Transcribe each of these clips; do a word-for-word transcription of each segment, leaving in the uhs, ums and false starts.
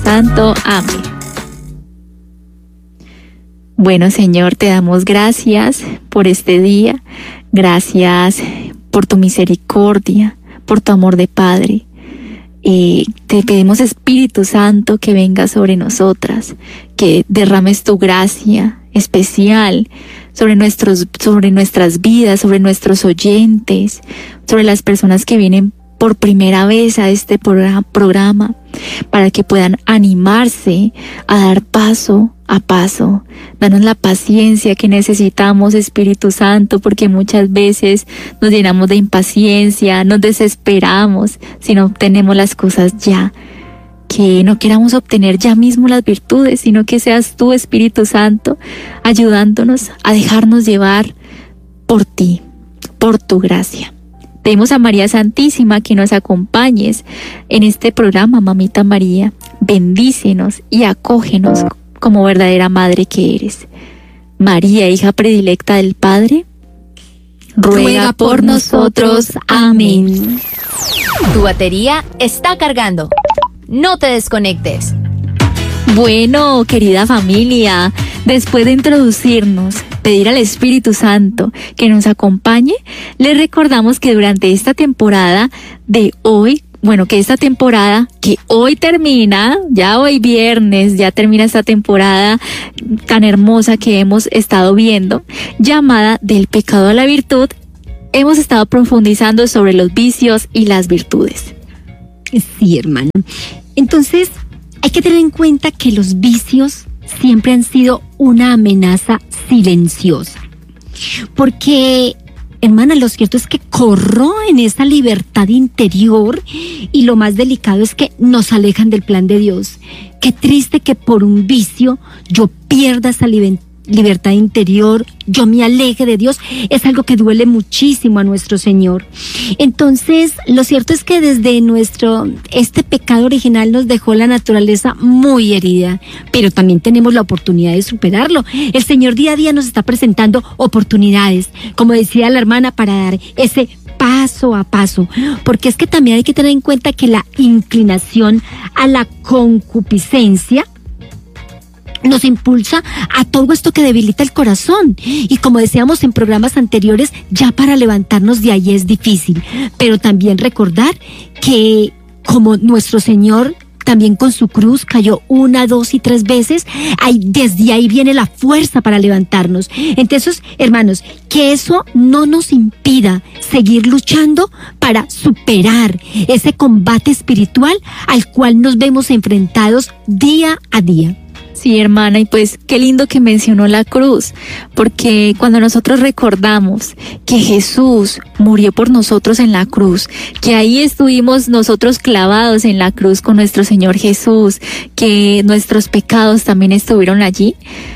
Santo. Amén. Bueno, Señor, te damos gracias por este día. Gracias por tu misericordia, por tu amor de Padre. Eh, te pedimos, Espíritu Santo, que venga sobre nosotras, que derrames tu gracia especial sobre nuestros, sobre nuestras vidas, sobre nuestros oyentes, sobre las personas que vienen por primera vez a este programa, para que puedan animarse a dar paso a paso. Danos la paciencia que necesitamos, Espíritu Santo, porque muchas veces nos llenamos de impaciencia, nos desesperamos si no obtenemos las cosas ya. Que no queramos obtener ya mismo las virtudes, sino que seas tú, Espíritu Santo, ayudándonos a dejarnos llevar por ti, por tu gracia. Pedimos a María Santísima que nos acompañes en este programa, Mamita María. Bendícenos y acógenos como verdadera madre que eres. María, hija predilecta del Padre, ruega, ruega por, por nosotros. Amén. Tu batería está cargando. No te desconectes. Bueno, querida familia, después de introducirnos, pedir al Espíritu Santo que nos acompañe, les recordamos que durante esta temporada de hoy, bueno, que esta temporada que hoy termina, ya hoy viernes, ya termina esta temporada tan hermosa que hemos estado viendo, llamada Del pecado a la virtud, hemos estado profundizando sobre los vicios y las virtudes. Sí, hermano. Entonces, hay que tener en cuenta que los vicios siempre han sido una amenaza silenciosa. Porque, hermana, lo cierto es que corroen esa libertad interior y lo más delicado es que nos alejan del plan de Dios. Qué triste que por un vicio yo pierda esa libertad. libertad interior, yo me aleje de Dios, es algo que duele muchísimo a nuestro Señor. Entonces, lo cierto es que desde nuestro, este pecado original nos dejó la naturaleza muy herida, pero también tenemos la oportunidad de superarlo. El Señor día a día nos está presentando oportunidades, como decía la hermana, para dar ese paso a paso, porque es que también hay que tener en cuenta que la inclinación a la concupiscencia nos impulsa a todo esto que debilita el corazón. Y como decíamos en programas anteriores, ya para levantarnos de ahí es difícil. Pero también recordar que como nuestro Señor también con su cruz cayó una, dos y tres veces, ahí, desde ahí viene la fuerza para levantarnos. Entonces, hermanos, que eso no nos impida seguir luchando para superar ese combate espiritual al cual nos vemos enfrentados día a día. Sí, hermana, y pues qué lindo que mencionó la cruz, porque cuando nosotros recordamos que Jesús murió por nosotros en la cruz, que ahí estuvimos nosotros clavados en la cruz con nuestro Señor Jesús, que nuestros pecados también estuvieron allí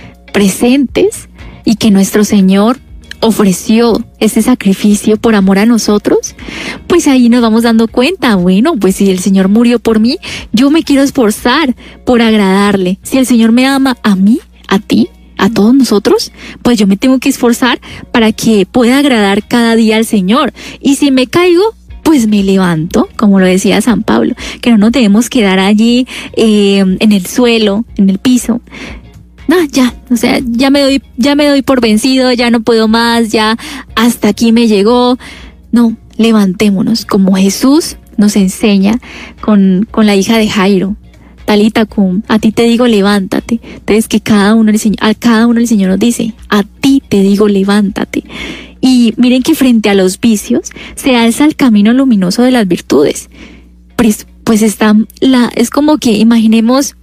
presentes y que nuestro Señor ofreció este sacrificio por amor a nosotros, pues ahí nos vamos dando cuenta, bueno, pues si el Señor murió por mí, yo me quiero esforzar por agradarle. Si el Señor me ama a mí, a ti, a todos nosotros, pues yo me tengo que esforzar para que pueda agradar cada día al Señor. Y si me caigo, pues me levanto, como lo decía San Pablo, que no nos debemos quedar allí eh, en el suelo, en el piso. No, ya, o sea, ya me doy, ya me doy por vencido, ya no puedo más, ya hasta aquí me llegó. No, levantémonos, como Jesús nos enseña con, con la hija de Jairo. Talita cum, a ti te digo levántate. Entonces que cada uno el Señor, a cada uno el Señor nos dice, a ti te digo levántate. Y miren que frente a los vicios se alza el camino luminoso de las virtudes. Pues, pues está la, es como que imaginemos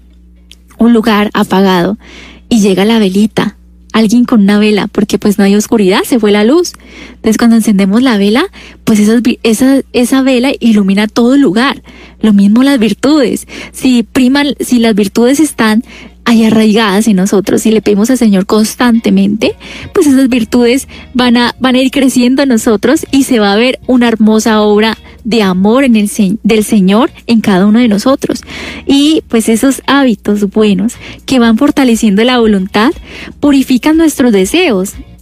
un lugar apagado y llega la velita, alguien con una vela, porque pues no hay oscuridad, se fue la luz. Entonces cuando encendemos la vela, pues esas, esa, esa vela ilumina todo el lugar. Lo mismo las virtudes. Si priman, si las virtudes están ahí arraigadas en nosotros, si le pedimos al Señor constantemente, pues esas virtudes van a, van a ir creciendo en nosotros y se va a ver una hermosa obra de amor en el, del Señor en cada uno de nosotros. Y pues esos hábitos buenos que van fortaleciendo la voluntad, purifican nuestros deseos.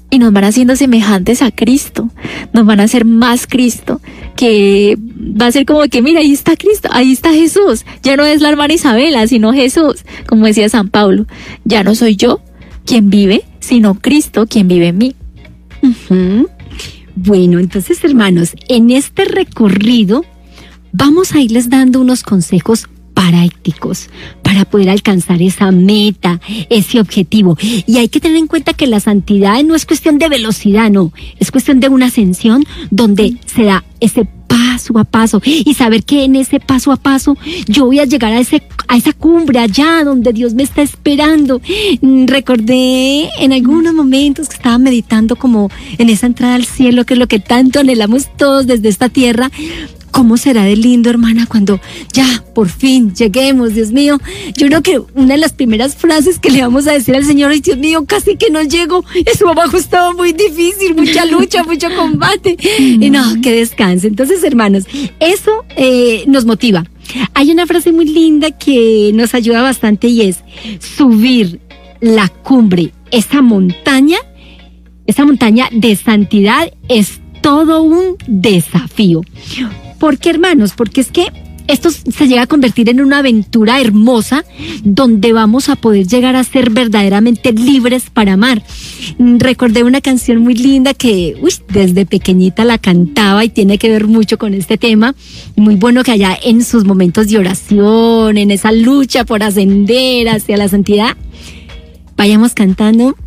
y nos van haciendo semejantes a Cristo, nos van a hacer más Cristo, que va a ser como que mira, ahí está Cristo, ahí está Jesús, ya no es la hermana Isabela, sino Jesús, como decía San Pablo, ya no soy yo quien vive, sino Cristo quien vive en mí. Uh-huh. Bueno, entonces hermanos, en este recorrido vamos a irles dando unos consejos prácticos para poder alcanzar esa meta, ese objetivo. Y hay que tener en cuenta que la santidad no es cuestión de velocidad, no, es cuestión de una ascensión donde se da ese paso a paso y saber que en ese paso a paso yo voy a llegar a ese a esa cumbre allá donde Dios me está esperando. Recordé en algunos momentos que estaba meditando como en esa entrada al cielo, que es lo que tanto anhelamos todos desde esta tierra. ¿Cómo será de lindo, hermana, cuando ya por fin lleguemos, Dios mío? Yo creo que una de las primeras frases que le vamos a decir al Señor es: Dios mío, casi que no llego, eso abajo estaba muy difícil, mucha lucha, mucho combate. Y no, que descanse. Entonces, hermanos, eso eh, nos motiva. Hay una frase muy linda que nos ayuda bastante y es: subir la cumbre, esa montaña, esa montaña de santidad es todo un desafío. ¿Por qué, hermanos? Porque es que esto se llega a convertir en una aventura hermosa donde vamos a poder llegar a ser verdaderamente libres para amar. Recordé una canción muy linda que uy, desde pequeñita la cantaba y tiene que ver mucho con este tema. Muy bueno que allá en sus momentos de oración, en esa lucha por ascender hacia la santidad, vayamos cantando: